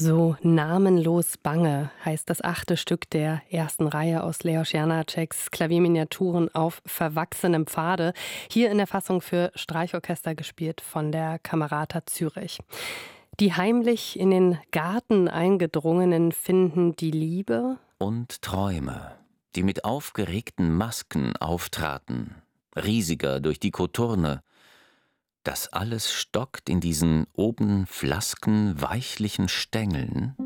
So namenlos bange heißt das 8. Stück der ersten Reihe aus Leos Janáčeks Klavierminiaturen auf verwachsenem Pfade, hier in der Fassung für Streichorchester gespielt von der Camerata Zürich. Die heimlich in den Garten eingedrungenen finden die Liebe und Träume, die mit aufgeregten Masken auftraten, riesiger durch die Koturne. Das alles stockt in diesen oben flasken, weichlichen Stängeln,